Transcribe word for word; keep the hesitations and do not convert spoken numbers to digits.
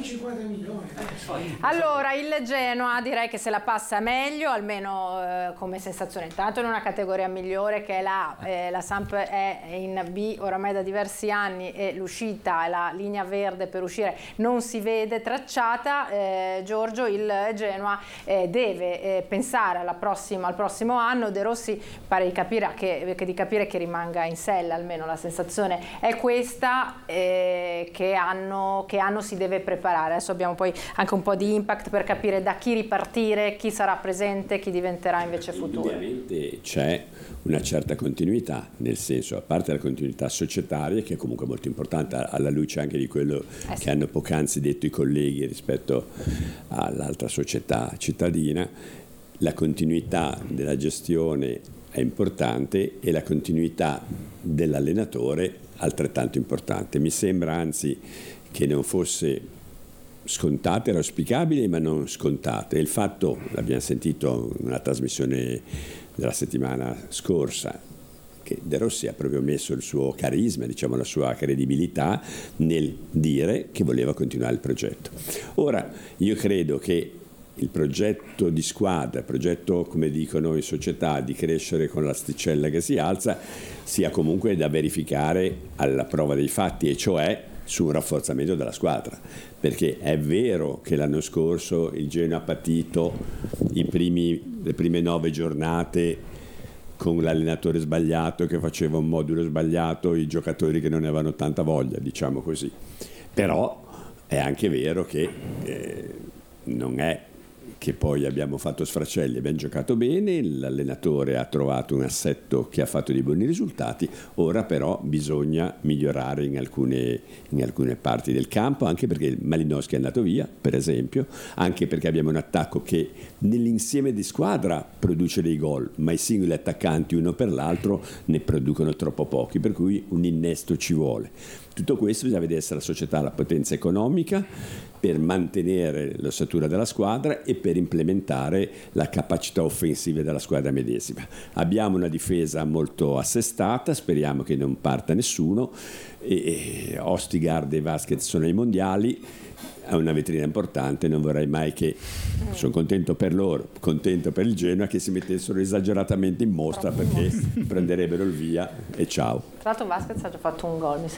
cinquanta milioni. Allora, il Genoa direi che se la passa meglio, almeno eh, come sensazione. Intanto in una categoria migliore che è la A. Eh, la Samp è in B oramai da diversi anni e l'uscita, la linea verde per uscire non si vede tracciata. Eh, Giorgio, il Genoa eh, deve eh, pensare alla prossima, al prossimo anno. De Rossi pare di capire che, che, di capire che rimanga in sella, almeno la sensazione è questa, eh, che, anno, che anno si deve preparare. Adesso abbiamo poi anche un po' di impact per capire da chi ripartire, chi sarà presente, chi diventerà invece futuro. Ovviamente c'è una certa continuità, nel senso, a parte la continuità societaria, che è comunque molto importante alla luce anche di quello eh sì. che hanno poc'anzi detto i colleghi rispetto all'altra società cittadina, la continuità della gestione è importante e la continuità dell'allenatore altrettanto importante. Mi sembra anzi che non fosse scontata, era auspicabile ma non scontata. Il fatto, l'abbiamo sentito in una trasmissione della settimana scorsa, che De Rossi ha proprio messo il suo carisma, diciamo la sua credibilità nel dire che voleva continuare il progetto. Ora, io credo che il progetto di squadra, il progetto, come dicono in società, di crescere con l'asticella che si alza, sia comunque da verificare alla prova dei fatti, e cioè su un rafforzamento della squadra, perché è vero che l'anno scorso il Genoa ha patito i primi, le prime nove giornate con l'allenatore sbagliato che faceva un modulo sbagliato, i giocatori che non avevano tanta voglia, diciamo così. Però è anche vero che eh, non è che poi abbiamo fatto sfracelli, abbiamo giocato bene, l'allenatore ha trovato un assetto che ha fatto dei buoni risultati, ora però bisogna migliorare in alcune, in alcune parti del campo, anche perché il Malinowski è andato via, per esempio, anche perché abbiamo un attacco che nell'insieme di squadra produce dei gol, ma i singoli attaccanti uno per l'altro ne producono troppo pochi, per cui un innesto ci vuole. Tutto questo bisogna vedere se la società ha la potenza economica per mantenere l'ossatura della squadra e per implementare la capacità offensiva della squadra medesima. Abbiamo una difesa molto assestata, speriamo che non parta nessuno, e Ostigard e Vasquez sono ai mondiali, è una vetrina importante, non vorrei mai che, sono contento per loro, contento per il Genoa, che si mettessero esageratamente in mostra, perché prenderebbero il via e ciao. Tra l'altro Vasquez ha già fatto un gol, mi